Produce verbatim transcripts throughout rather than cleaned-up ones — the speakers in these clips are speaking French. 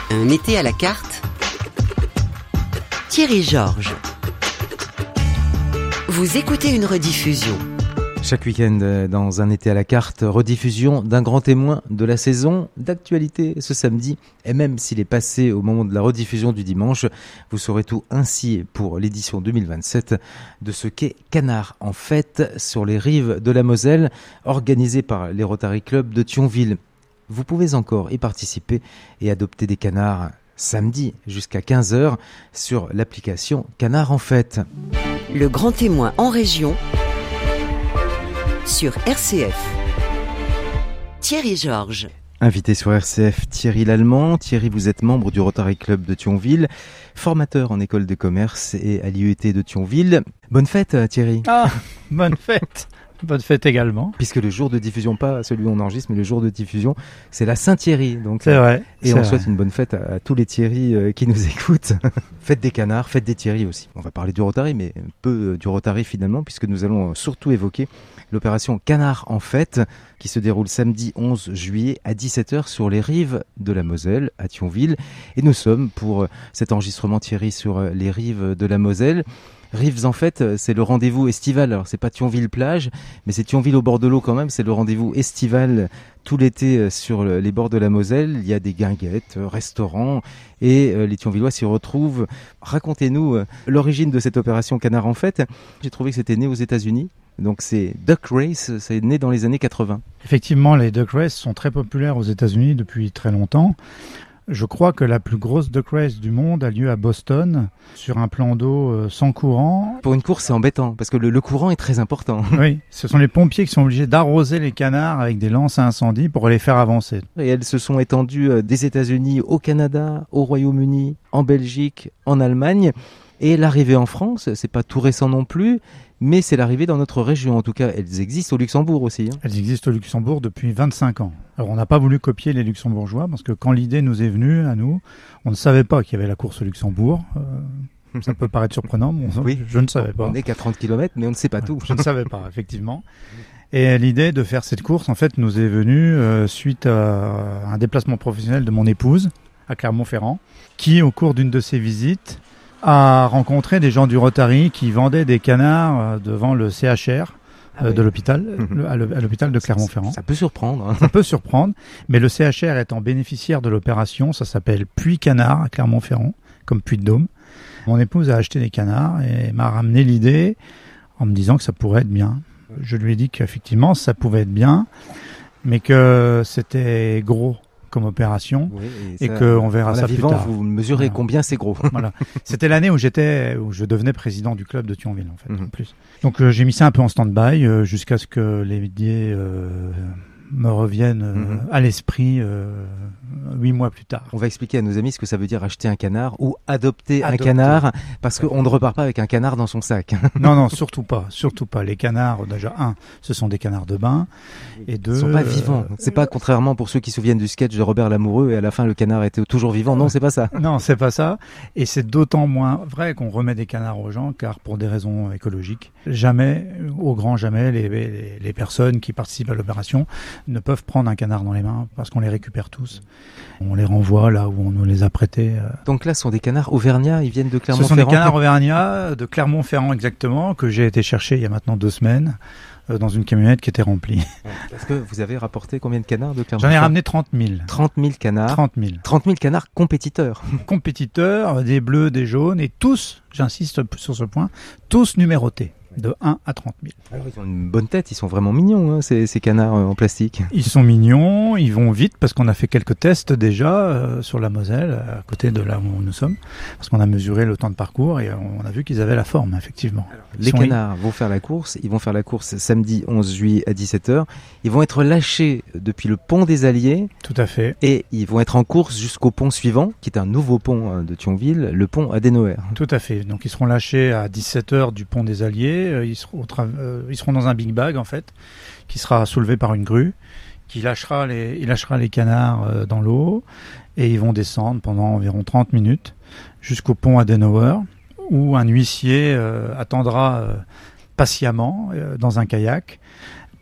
Un été à la carte. Thierry Georges. Vous écoutez une rediffusion. Chaque week-end, dans un été à la carte, rediffusion d'un grand témoin de la saison d'actualité ce samedi. Et même s'il est passé au moment de la rediffusion du dimanche, vous saurez tout ainsi pour l'édition deux mille vingt-sept de ce qu'est Canard en fête sur les rives de la Moselle, organisé par les Rotary Club de Thionville. Vous pouvez encore y participer et adopter des canards samedi jusqu'à quinze heures sur l'application Canard en fête. Le grand témoin en région sur R C F. Thierry Georges. Invité sur R C F, Thierry Lallemand. Thierry, vous êtes membre du Rotary Club de Thionville, formateur en école de commerce et à l'I E T de Thionville. Bonne fête, Thierry. Ah, bonne fête. Bonne fête également. Puisque le jour de diffusion, pas celui où on enregistre, mais le jour de diffusion, c'est la Saint-Thierry. Donc, c'est vrai. Et c'est on vrai. souhaite une bonne fête à, à tous les Thierry euh, qui nous écoutent. Fête des canards, fête des Thierry aussi. On va parler du Rotary, mais un peu euh, du Rotary finalement, puisque nous allons euh, surtout évoquer l'opération Canard en fête, qui se déroule samedi onze juillet à dix-sept heures sur les rives de la Moselle, à Thionville. Et nous sommes pour euh, cet enregistrement, Thierry, sur euh, les rives de la Moselle. Rives en fait, c'est le rendez-vous estival. Alors c'est pas Thionville-Plage, mais c'est Thionville au bord de l'eau quand même. C'est le rendez-vous estival tout l'été sur les bords de la Moselle. Il y a des guinguettes, restaurants et les Thionvillois s'y retrouvent. Racontez-nous l'origine de cette opération Canard en fête. J'ai trouvé que c'était né aux États-Unis. Donc c'est Duck Race, c'est né dans les années quatre-vingts. Effectivement, les Duck Race sont très populaires aux États-Unis depuis très longtemps. Je crois que la plus grosse duck race du monde a lieu à Boston, sur un plan d'eau euh, sans courant. Pour une course, c'est embêtant, parce que le, le courant est très important. Oui, ce sont les pompiers qui sont obligés d'arroser les canards avec des lances à incendie pour les faire avancer. Et elles se sont étendues des États-Unis au Canada, au Royaume-Uni, en Belgique, en Allemagne. Et l'arrivée en France, c'est pas tout récent non plus, mais c'est l'arrivée dans notre région. En tout cas, elles existent au Luxembourg aussi. Hein. Elles existent au Luxembourg depuis vingt-cinq ans. Alors, on n'a pas voulu copier les Luxembourgeois parce que quand l'idée nous est venue à nous, on ne savait pas qu'il y avait la course au Luxembourg. Euh, ça peut paraître surprenant, mais on, oui, je ne savais pas. On n'est qu'à trente kilomètres, mais on ne sait pas ouais, tout. Je ne savais pas, effectivement. Et l'idée de faire cette course, en fait, nous est venue euh, suite à un déplacement professionnel de mon épouse à Clermont-Ferrand, qui, au cours d'une de ses visites, a rencontré des gens du Rotary qui vendaient des canards devant le C H R ah euh, oui. de l'hôpital, mmh. à l'hôpital de Clermont-Ferrand. Ça, ça peut surprendre. Hein. Ça peut surprendre, mais le C H R étant bénéficiaire de l'opération, ça s'appelle Puy Canard à Clermont-Ferrand, comme Puy de Dôme. Mon épouse a acheté des canards et m'a ramené l'idée en me disant que ça pourrait être bien. Je lui ai dit qu'effectivement ça pouvait être bien, mais que c'était gros comme opération oui, et, et qu'on verra ça vivant, plus tard. Vous mesurez voilà. Combien c'est gros. Voilà. C'était l'année où j'étais, où je devenais président du club de Thionville en fait. Mm-hmm. En plus. Donc euh, j'ai mis ça un peu en stand-by euh, jusqu'à ce que les idées euh, me reviennent euh, mm-hmm. à l'esprit euh, huit mois plus tard. On va expliquer à nos amis ce que ça veut dire acheter un canard ou adopter, adopter. un canard, parce qu'on ne repart pas avec un canard dans son sac. Non, non, surtout pas, surtout pas. Les canards, déjà, un, ce sont des canards de bain, et deux... Ils sont pas vivants. Euh, c'est pas contrairement pour ceux qui se souviennent du sketch de Robert Lamoureux, et à la fin, le canard était toujours vivant. Non, c'est pas ça. Non, c'est pas ça. Et c'est d'autant moins vrai qu'on remet des canards aux gens, car pour des raisons écologiques, jamais, au grand jamais, les, les, les personnes qui participent à l'opération ne peuvent prendre un canard dans les mains, parce qu'on les récupère tous. On les renvoie là où on nous les a prêtés. Donc là, ce sont des canards auvergnats, ils viennent de Clermont-Ferrand. Ce sont des canards auvergnats de Clermont-Ferrand exactement, que j'ai été chercher il y a maintenant deux semaines euh, dans une camionnette qui était remplie. Est-ce que vous avez rapporté combien de canards de Clermont-Ferrand ? J'en ai ramené trente mille. trente mille canards. trente mille. trente mille canards compétiteurs. Compétiteurs, des bleus, des jaunes, et tous, j'insiste sur ce point, tous numérotés. De un à trente mille. Alors, ils ont une bonne tête, ils sont vraiment mignons, hein, ces, ces canards en plastique. Ils sont mignons, ils vont vite parce qu'on a fait quelques tests déjà euh, sur la Moselle, à côté de là où nous sommes, parce qu'on a mesuré le temps de parcours et on a vu qu'ils avaient la forme, effectivement. Alors, les canards y... vont faire la course, ils vont faire la course samedi onze juillet à dix-sept heures. Ils vont être lâchés depuis le pont des Alliés. Tout à fait. Et ils vont être en course jusqu'au pont suivant, qui est un nouveau pont de Thionville, le pont Adenauer. Tout à fait. Donc ils seront lâchés à dix-sept heures du pont des Alliés. Ils seront, au tra- euh, ils seront dans un big bag en fait, qui sera soulevé par une grue, qui lâchera les, il lâchera les canards euh, dans l'eau et ils vont descendre pendant environ trente minutes jusqu'au pont Adenauer où un huissier euh, attendra euh, patiemment euh, dans un kayak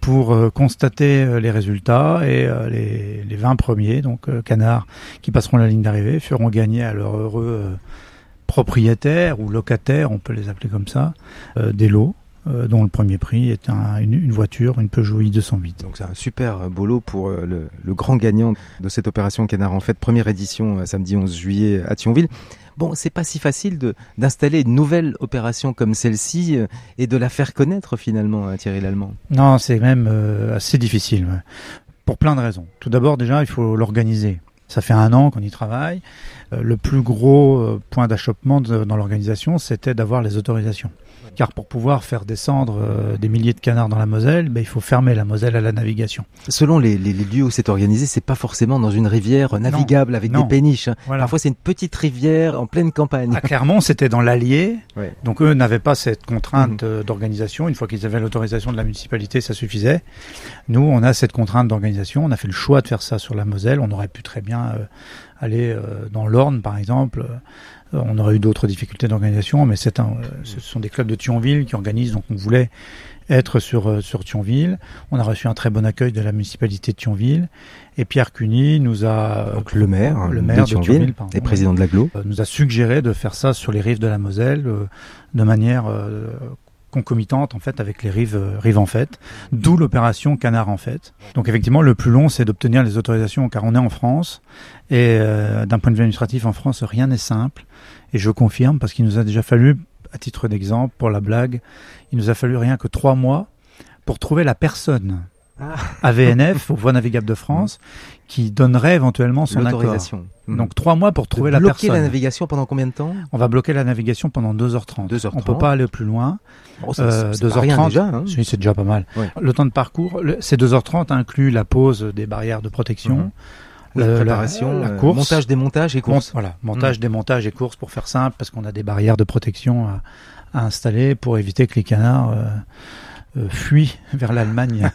pour euh, constater euh, les résultats et euh, les, les vingt premiers, donc euh, canards qui passeront la ligne d'arrivée, feront gagner à leur heureux euh, propriétaire ou locataire, on peut les appeler comme ça, euh, des lots. Euh, dont le premier prix est un, une, une voiture, une Peugeot i deux cent huit. Donc c'est un super beau lot pour euh, le, le grand gagnant de cette opération Canard en Fête, première édition euh, samedi onze juillet à Thionville. Bon, c'est pas si facile de, d'installer une nouvelle opération comme celle-ci euh, et de la faire connaître finalement, hein, Thierry Lallemand. Non, c'est même euh, assez difficile, ouais. Pour plein de raisons. Tout d'abord, déjà, il faut l'organiser. Ça fait un an qu'on y travaille. Euh, le plus gros euh, point d'achoppement de, dans l'organisation, c'était d'avoir les autorisations. Car pour pouvoir faire descendre euh, des milliers de canards dans la Moselle, ben, il faut fermer la Moselle à la navigation. Selon les, les, les lieux où c'est organisé, c'est pas forcément dans une rivière navigable non, avec non. des péniches. Voilà. Parfois, c'est une petite rivière en pleine campagne. À Clermont, c'était dans l'Allier. Ouais. Donc, eux n'avaient pas cette contrainte mmh. d'organisation. Une fois qu'ils avaient l'autorisation de la municipalité, ça suffisait. Nous, on a cette contrainte d'organisation. On a fait le choix de faire ça sur la Moselle. On aurait pu très bien euh, aller euh, dans l'Orne, par exemple. On aurait eu d'autres difficultés d'organisation, mais c'est un, ce sont des clubs de Thionville qui organisent, donc on voulait être sur, sur Thionville. On a reçu un très bon accueil de la municipalité de Thionville. Et Pierre Cuny nous a... Donc le maire, le maire de Thionville, de Thionville pardon, et président de l'agglo. nous a suggéré de faire ça sur les rives de la Moselle euh, de manière euh, concomitante en fait avec les rives, euh, rives en fête, d'où l'opération Canard en fête. Donc effectivement, le plus long, c'est d'obtenir les autorisations car on est en France. Et euh, d'un point de vue administratif, en France, rien n'est simple. Et je confirme, parce qu'il nous a déjà fallu, à titre d'exemple, pour la blague, il nous a fallu rien que trois mois pour trouver la personne ah. A V N F, aux Voies navigables de France, mmh. qui donnerait éventuellement son l'autorisation. accord. Mmh. Donc trois mois pour trouver la personne. Bloquer la navigation pendant combien de temps ? On va bloquer la navigation pendant deux heures trente. deux heures trente. On ne peut pas aller plus loin. Oh, c'est, euh, c'est deux heures trente déjà. Hein. Oui, c'est déjà pas mal. Ouais. Le temps de parcours, le, ces deux heures trente inclut la pose des barrières de protection. Mmh. La le, préparation, la, la course, montage, démontage et course. Mont, voilà, montage, mmh. démontage et course pour faire simple, parce qu'on a des barrières de protection à, à installer pour éviter que les canards euh, euh, fuient vers l'Allemagne.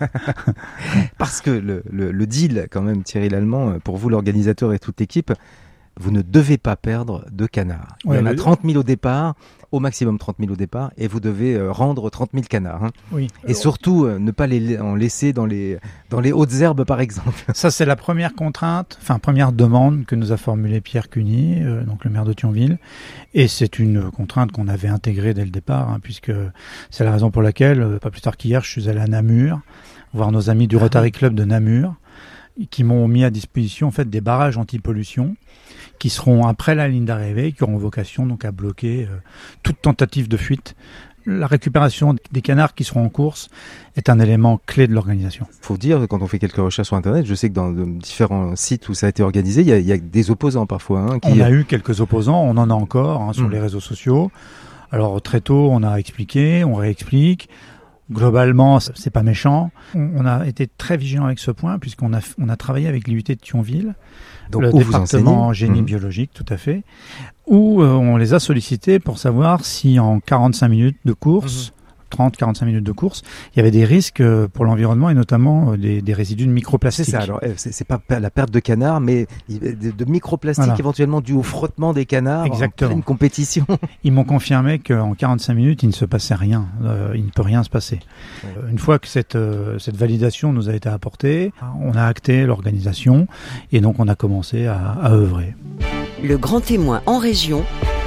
Parce que le, le, le deal, quand même, Thierry Lallemand, pour vous, l'organisateur et toute l'équipe, vous ne devez pas perdre de canards. Il ouais, y en a trente mille au départ, au maximum trente mille au départ, et vous devez euh, rendre trente mille canards. Hein. Oui. Et surtout, euh, ne pas les en laisser dans les, dans les hautes herbes, par exemple. Ça, c'est la première contrainte, enfin, première demande que nous a formulée Pierre Cuny, euh, donc le maire de Thionville. Et c'est une contrainte qu'on avait intégrée dès le départ, hein, puisque c'est la raison pour laquelle, euh, pas plus tard qu'hier, je suis allé à Namur, voir nos amis du Rotary Club de Namur, qui m'ont mis à disposition en fait des barrages anti-pollution qui seront après la ligne d'arrivée, qui auront vocation donc à bloquer euh, toute tentative de fuite. La récupération des canards qui seront en course est un élément clé de l'organisation. Il faut dire, quand on fait quelques recherches sur Internet, je sais que dans de différents sites où ça a été organisé, il y a, il y a des opposants parfois. Hein, qui... On a eu quelques opposants, on en a encore hein, sur mmh. les réseaux sociaux. Alors très tôt, on a expliqué, on réexplique. Globalement, c'est pas méchant. On a été très vigilant avec ce point puisqu'on a, on a travaillé avec l'I U T de Thionville, donc, le département génie mmh. biologique, tout à fait, où euh, on les a sollicités pour savoir si en quarante-cinq minutes de course, mmh. trente à quarante-cinq minutes de course, il y avait des risques pour l'environnement et notamment des, des résidus de microplastiques. C'est ça, alors c'est, c'est pas la perte de canards, mais de, de microplastiques voilà. éventuellement dû au frottement des canards. Exactement. En pleine compétition. Ils m'ont confirmé qu'en quarante-cinq minutes, il ne se passait rien, euh, il ne peut rien se passer. Ouais. Une fois que cette, euh, cette validation nous a été apportée, on a acté l'organisation et donc on a commencé à, à œuvrer. Le grand témoin en région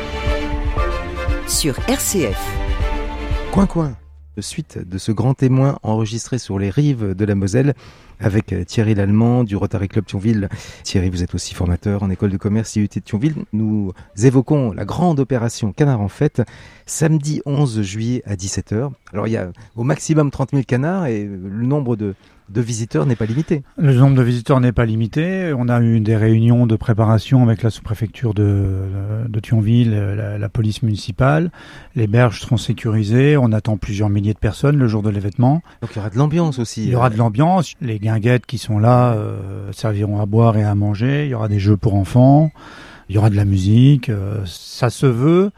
sur R C F. Coin Coin, suite de ce grand témoin enregistré sur les rives de la Moselle avec Thierry Lallemand du Rotary Club Thionville. Thierry, vous êtes aussi formateur en école de commerce I U T de Thionville. Nous évoquons la grande opération Canard en fête, samedi onze juillet à dix-sept heures. Alors il y a au maximum trente mille canards et le nombre de, de visiteurs n'est pas limité. Le nombre de visiteurs n'est pas limité. On a eu des réunions de préparation avec la sous-préfecture de, de Thionville, la, la police municipale. Les berges seront sécurisées. On attend plusieurs milliers de personnes le jour de l'événement. Donc il y aura de l'ambiance aussi. Il y aura de l'ambiance. Les guinguettes qui sont là euh, serviront à boire et à manger. Il y aura des jeux pour enfants. Il y aura de la musique. Euh, ça se veut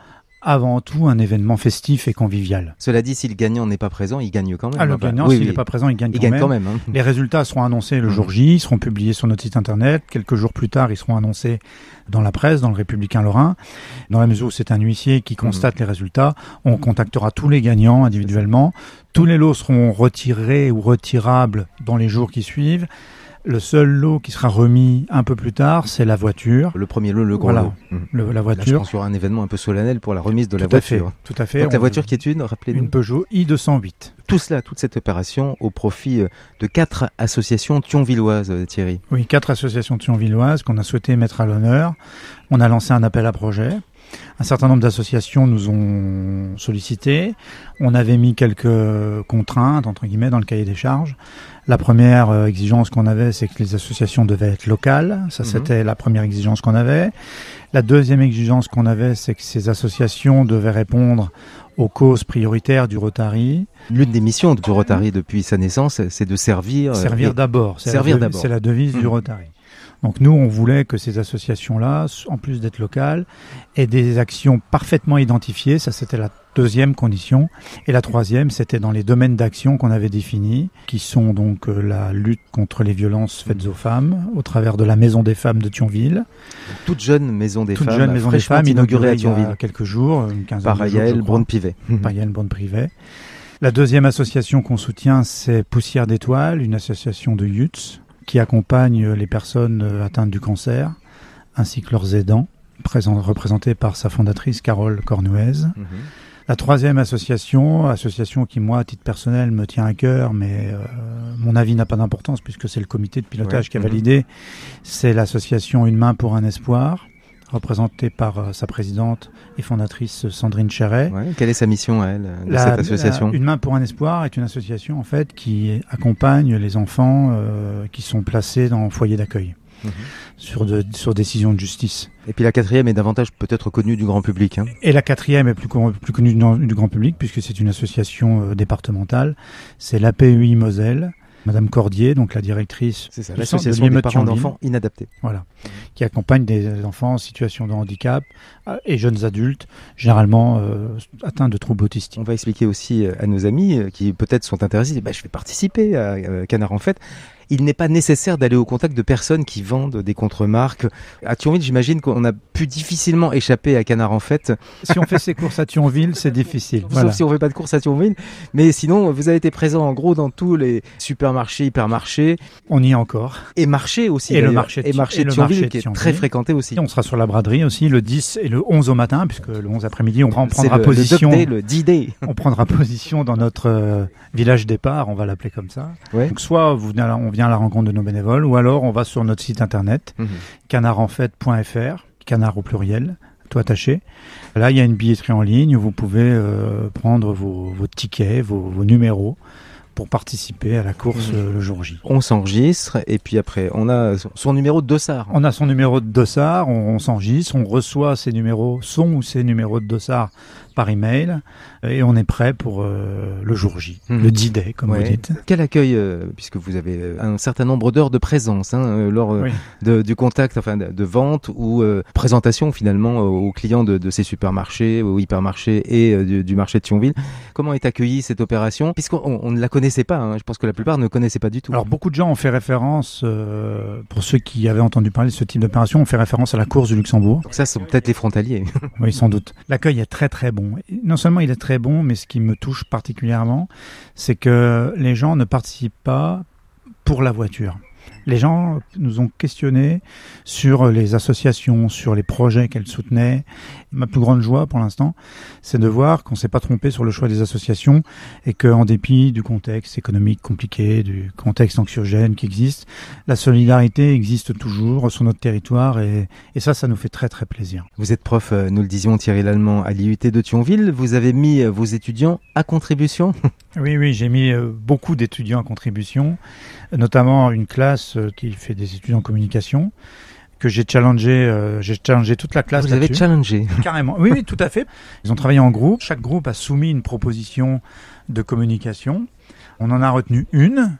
avant tout un événement festif et convivial. Cela dit, si le gagnant n'est pas présent, il gagne quand même. Ah, le enfin, gagnant, oui, s'il n'est oui. pas présent, il gagne Il quand gagne même. quand même. Hein. Les résultats seront annoncés le jour J, ils seront publiés sur notre site internet. Quelques jours plus tard, ils seront annoncés dans la presse, dans le Républicain Lorrain. Dans la mesure où c'est un huissier qui constate mmh. les résultats, on contactera tous les gagnants individuellement. Tous les lots seront retirés ou retirables dans les jours qui suivent. Le seul lot qui sera remis un peu plus tard, c'est la voiture. Le premier lot, le grand voilà, lot. Mmh. Le, la voiture. Là, je pense qu'il y aura un événement un peu solennel pour la remise de tout la voiture. À fait, tout à fait. Donc on la voiture qui est une, rappelez-nous. Une Peugeot i deux cent huit. Tout cela, toute cette opération au profit de quatre associations thionvilloises, Thierry. Oui, quatre associations thionvilloises qu'on a souhaité mettre à l'honneur. On a lancé un appel à projet. Un certain nombre d'associations nous ont sollicité. On avait mis quelques contraintes, entre guillemets, dans le cahier des charges. La première euh, exigence qu'on avait, c'est que les associations devaient être locales. Ça, mmh. c'était la première exigence qu'on avait. La deuxième exigence qu'on avait, c'est que ces associations devaient répondre aux causes prioritaires du Rotary. L'une des missions du Rotary depuis sa naissance, c'est de servir. Servir et... d'abord. C'est servir la, d'abord. C'est la devise mmh. du Rotary. Donc nous, on voulait que ces associations-là, en plus d'être locales, aient des actions parfaitement identifiées. Ça, c'était la deuxième condition. Et la troisième, c'était dans les domaines d'action qu'on avait définis, qui sont donc euh, la lutte contre les violences faites aux femmes, au travers de la Maison des femmes de Thionville. Toute jeune Maison des Toute femmes, jeune Maison des femmes, inaugurée à Thionville. Il y a quelques jours, une quinzaine par de jours, Yael Braun-Pivet. Par Yael Braun-Pivet. La deuxième association qu'on soutient, c'est Poussière d'étoiles, une association de youths, qui accompagne les personnes atteintes du cancer, ainsi que leurs aidants, présent, représentés par sa fondatrice Carole Cornouez. Mmh. La troisième association, association qui moi, à titre personnel, me tient à cœur, mais euh, mon avis n'a pas d'importance puisque c'est le comité de pilotage ouais. qui a validé, mmh. c'est l'association Une main pour un espoir, représentée par euh, sa présidente et fondatrice Sandrine Chéret. Ouais, quelle est sa mission à elle, de la, cette association la, Une main pour un espoir est une association en fait qui accompagne les enfants euh, qui sont placés dans foyer d'accueil mmh. sur, de, sur décision de justice. Et puis la quatrième est davantage peut-être connue du grand public. Hein. Et la quatrième est plus, plus connue du, du grand public puisque c'est une association euh, départementale. C'est l'A P U I Moselle. Madame Cordier, donc la directrice c'est ça, l'association des parents d'enfants inadaptés. Voilà, mmh. qui accompagne des enfants en situation de handicap et jeunes adultes, généralement euh, atteints de troubles autistiques. On va expliquer aussi à nos amis qui peut-être sont intéressés, bah, je vais participer à euh, Canard en Fête. Il n'est pas nécessaire d'aller au contact de personnes qui vendent des contre-marques. À Thionville, j'imagine qu'on a pu difficilement échapper à Canard en Fête. Si on fait ses courses à Thionville, c'est difficile. Sauf voilà. si on ne fait pas de courses à Thionville. Mais sinon, vous avez été présent en gros dans tous les supermarchés, hypermarchés. On y est encore. Et marchés aussi. Et d'ailleurs. le marché de, et marché et de le Thionville marché de qui est Thionville. très fréquenté aussi. Et on sera sur la braderie aussi le dix et le onze au matin, puisque le onze après-midi, on, on prendra le, position. Le, day, le D-Day. On prendra position dans notre euh, village départ, on va l'appeler comme ça. Ouais. Donc soit vous venez à la, on vient à la rencontre de nos bénévoles, ou alors on va sur notre site internet, mmh. canard en fête point f r, canard au pluriel, tout attaché. Là, il y a une billetterie en ligne où vous pouvez euh, prendre vos, vos tickets, vos, vos numéros pour participer à la course mmh. euh, le jour J. On s'enregistre et puis après, on a son, son numéro de dossard. On a son numéro de dossard, on, on s'enregistre, on reçoit ses numéros, son ou ses numéros de dossard par email et on est prêt pour euh, le jour J, mmh. le D-Day comme ouais. vous dites. Quel accueil, euh, puisque vous avez un certain nombre d'heures de présence hein, euh, lors euh, oui. de, du contact, enfin de, de vente ou euh, présentation finalement euh, aux clients de, de ces supermarchés, aux hypermarchés et euh, du, du marché de Thionville. Comment est accueillie cette opération? Puisqu'on on ne la connaissait pas, hein. Je pense que la plupart ne connaissaient pas du tout. Alors beaucoup de gens ont fait référence, euh, pour ceux qui avaient entendu parler de ce type d'opération, ont fait référence à la course du Luxembourg. Donc ça, ce sont peut-être les frontaliers. Oui, sans doute. L'accueil est très très bon. Non seulement il est très bon, mais ce qui me touche particulièrement, c'est que les gens ne participent pas pour la voiture. Les gens nous ont questionnés sur les associations, sur les projets qu'elles soutenaient. Ma plus grande joie pour l'instant, c'est de voir qu'on ne s'est pas trompé sur le choix des associations et qu'en dépit du contexte économique compliqué, du contexte anxiogène qui existe, la solidarité existe toujours sur notre territoire et, et ça, ça nous fait très très plaisir. Vous êtes prof, nous le disions, Thierry Lallemand, à l'I U T de Thionville. Vous avez mis vos étudiants à contribution? Oui, oui, j'ai mis beaucoup d'étudiants à contribution, notamment une classe qui fait des études en communication, que j'ai challengé, euh, j'ai challengé toute la classe. Vous avez challengé? Carrément, oui, oui, tout à fait. Ils ont travaillé en groupe. Chaque groupe a soumis une proposition de communication. On en a retenu une.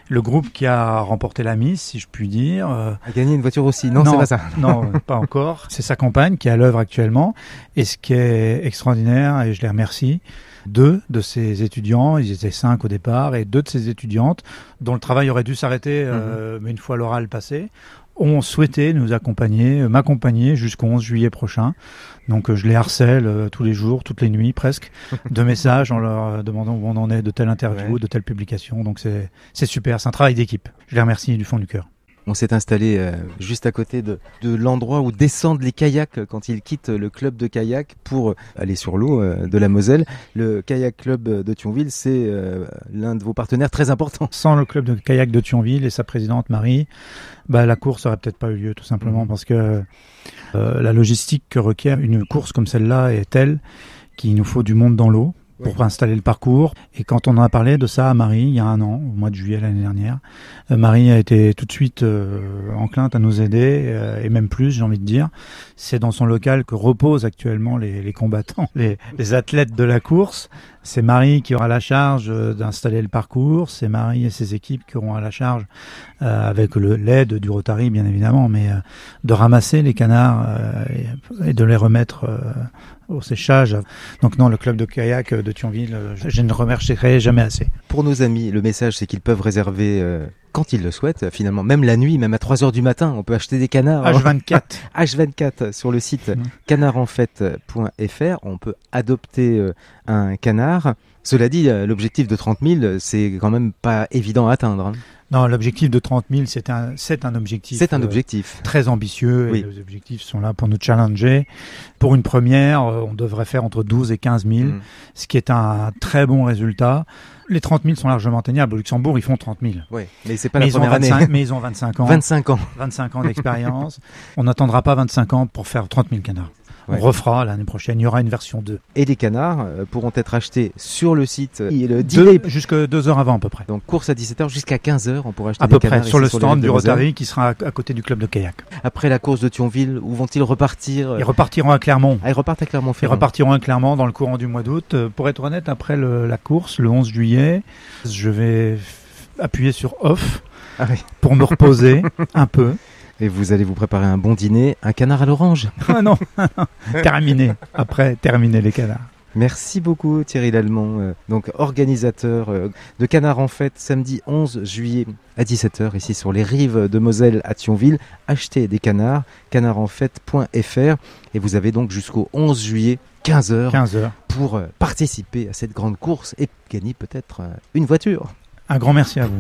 Le groupe qui a remporté la Miss, si je puis dire. Euh... A gagné une voiture aussi. Non, non c'est pas ça. Non, pas encore. C'est sa compagne qui est à l'œuvre actuellement. Et ce qui est extraordinaire, et je les remercie, deux de ces étudiants, ils étaient cinq au départ, et deux de ces étudiantes, dont le travail aurait dû s'arrêter, euh, mmh. mais une fois l'oral passé, ont souhaité nous accompagner, euh, m'accompagner jusqu'au onze juillet prochain. Donc euh, je les harcèle euh, tous les jours, toutes les nuits presque, de messages en leur euh, demandant où on en est de telle interview, ouais. de telle publication. Donc c'est, c'est super, c'est un travail d'équipe. Je les remercie du fond du cœur. On s'est installé euh, juste à côté de, de l'endroit où descendent les kayaks quand ils quittent le club de kayak pour aller sur l'eau euh, de la Moselle. Le kayak club de Thionville, c'est euh, l'un de vos partenaires très importants. Sans le club de kayak de Thionville et sa présidente Marie, bah, la course n'aurait peut-être pas eu lieu, tout simplement, mmh. parce que euh, la logistique que requiert une course comme celle-là est telle qu'il nous faut du monde dans l'eau pour oui. installer le parcours. Et quand on en a parlé de ça à Marie, il y a un an, au mois de juillet l'année dernière, euh, Marie a été tout de suite euh, enclinte à nous aider, euh, et même plus, j'ai envie de dire. C'est dans son local que reposent actuellement les, les combattants, les, les athlètes de la course. C'est Marie qui aura la charge d'installer le parcours, c'est Marie et ses équipes qui auront à la charge, euh, avec le, l'aide du Rotary bien évidemment, mais euh, de ramasser les canards euh, et, et de les remettre euh, au séchage. Donc non, le club de kayak de Thionville, je, je ne remercierai jamais assez. Pour nos amis, le message c'est qu'ils peuvent réserver euh, quand ils le souhaitent, finalement, même la nuit, même à trois heures du matin, on peut acheter des canards. H vingt-quatre. H vingt-quatre sur le site mmh. canard en fête point f r, on peut adopter euh, un canard. Cela dit, l'objectif de trente mille, c'est quand même pas évident à atteindre. Hein. Non, l'objectif de trente mille, c'est un, c'est un objectif. C'est un objectif. Euh, très ambitieux. Oui. Et les objectifs sont là pour nous challenger. Pour une première, on devrait faire entre douze et quinze mille, mmh. ce qui est un très bon résultat. Les trente mille sont largement atteignables. Au Luxembourg, ils font trente mille. Oui, mais c'est pas mais la première vingt-cinq, année. Mais ils ont vingt-cinq ans. vingt-cinq ans. vingt-cinq ans d'expérience. On n'attendra pas vingt-cinq ans pour faire trente mille canards. Ouais. On refera l'année prochaine, il y aura une version deux. Et les canards euh, pourront être achetés sur le site et le dîner. Jusque deux heures avant à peu près. Donc course à dix-sept heures jusqu'à quinze heures, on pourra acheter à des peu canards. À peu près, sur le sur stand du Rotary qui sera à, à côté du club de kayak. Après la course de Thionville, où vont-ils repartir? Ils repartiront à Clermont. Ah, ils repartent à Clermont-Ferrand. Ils repartiront à Clermont dans le courant du mois d'août. Pour être honnête, après le, la course, le onze juillet, je vais appuyer sur off ah oui. pour me reposer un peu. Et vous allez vous préparer un bon dîner, un canard à l'orange. Ah non, terminé. Après, terminer les canards. Merci beaucoup Thierry Lallemand, euh, donc organisateur euh, de Canard en Fête, samedi onze juillet à dix-sept heures, ici sur les rives de Moselle à Thionville. Achetez des canards, canard en fête point f r, et vous avez donc jusqu'au onze juillet, quinze heures, quinze heures. pour euh, participer à cette grande course et gagner peut-être euh, une voiture. Un grand merci à vous.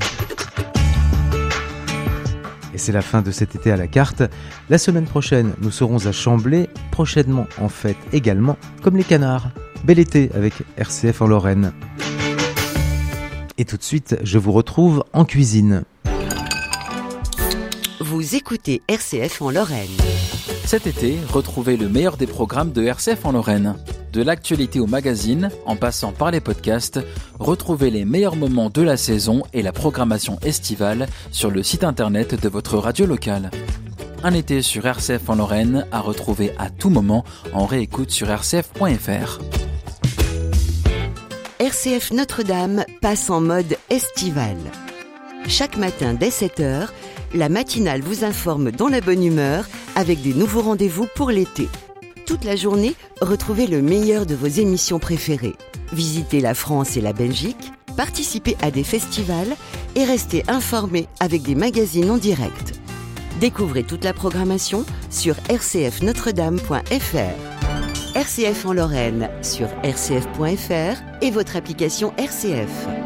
Et c'est la fin de cet été à la carte. La semaine prochaine, nous serons à Chamblay, prochainement en fête également, comme les canards. Bel été avec R C F en Lorraine. Et tout de suite, je vous retrouve en cuisine. Vous écoutez R C F en Lorraine. Cet été, retrouvez le meilleur des programmes de R C F en Lorraine. De l'actualité au magazine, en passant par les podcasts, retrouvez les meilleurs moments de la saison et la programmation estivale sur le site internet de votre radio locale. Un été sur R C F en Lorraine à retrouver à tout moment en réécoute sur r c f point f r. R C F Notre-Dame passe en mode estival. Chaque matin dès sept heures, la matinale vous informe dans la bonne humeur avec des nouveaux rendez-vous pour l'été. Toute la journée, retrouvez le meilleur de vos émissions préférées. Visitez la France et la Belgique, participez à des festivals et restez informés avec des magazines en direct. Découvrez toute la programmation sur r c f notre dame point f r. R C F en Lorraine sur r c f point f r et votre application R C F.